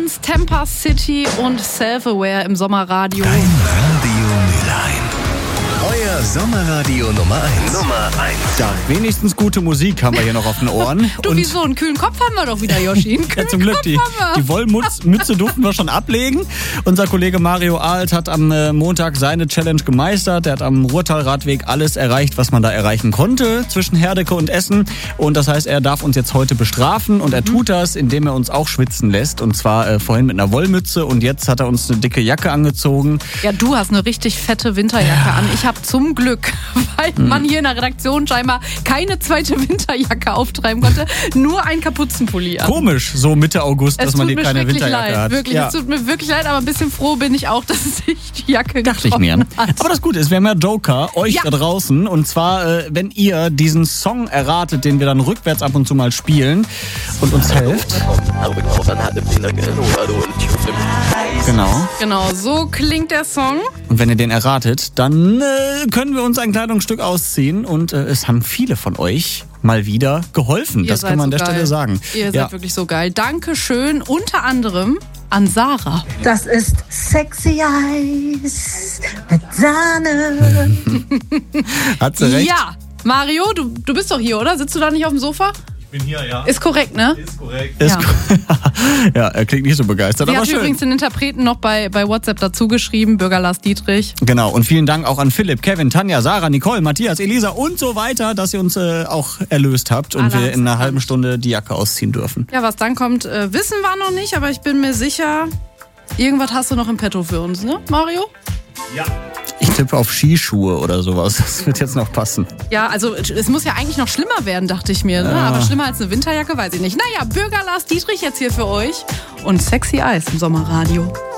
Temper City und Self-Aware im Sommerradio. Dein Radio Mülheim. Euer Sommerradio Nummer 1. Ja, wenigstens gute Musik haben wir hier noch auf den Ohren. Du, wieso? Einen kühlen Kopf haben wir doch wieder, Yoshi. Ja, zum Glück, die Wollmütze durften wir schon ablegen. Unser Kollege Mario Ahlt hat am Montag seine Challenge gemeistert. Er hat am Ruhrtal-Radweg alles erreicht, was man da erreichen konnte zwischen Herdecke und Essen. Und das heißt, er darf uns jetzt heute bestrafen. Und er tut das, indem er uns auch schwitzen lässt. Und zwar vorhin mit einer Wollmütze. Und jetzt hat er uns eine dicke Jacke angezogen. Ja, du hast eine richtig fette Winterjacke an. Ich habe zum Glück, weil man hier in der Redaktion scheinbar keine zweite Winterjacke auftreiben konnte, nur ein Kapuzenpulli an. Komisch, so Mitte August, dass man die keine Winterjacke hat. Wirklich, ja. Es tut mir wirklich leid, aber ein bisschen froh bin ich auch, dass sich die Jacke Dachte ich mir. hat. Aber das Gute ist, wir haben ja Joker, euch da draußen. Und zwar, wenn ihr diesen Song erratet, den wir dann rückwärts ab und zu mal spielen und uns helft. Genau, so klingt der Song. Und wenn ihr den erratet, dann können wir uns ein Kleidungsstück ausziehen. Und es haben viele von euch mal wieder geholfen. Das kann man an der Stelle sagen. Ihr seid wirklich so geil. Dankeschön, unter anderem an Sarah. Das ist Sexy Eis mit Sahne. Hat sie recht? Ja, Mario, du bist doch hier, oder? Sitzt du da nicht auf dem Sofa? Ich bin hier, ja. Ist korrekt, ne? Ist korrekt. Ja, er klingt nicht so begeistert, Sie aber hat schön. übrigens den Interpreten noch bei WhatsApp dazu geschrieben, Bürger Lars Dietrich. Genau, und vielen Dank auch an Philipp, Kevin, Tanja, Sarah, Nicole, Matthias, Elisa und so weiter, dass ihr uns auch erlöst habt und wir in einer halben Stunde die Jacke ausziehen dürfen. Ja, was dann kommt, wissen wir noch nicht, aber ich bin mir sicher, irgendwas hast du noch im Petto für uns, ne, Mario? Ja. Ich tippe auf Skischuhe oder sowas. Das wird jetzt noch passen. Ja, also es muss ja eigentlich noch schlimmer werden, dachte ich mir. Ne? Aber schlimmer als eine Winterjacke, weiß ich nicht. Naja, Bürger Lars Dietrich jetzt hier für euch und Sexy Eis im Sommerradio.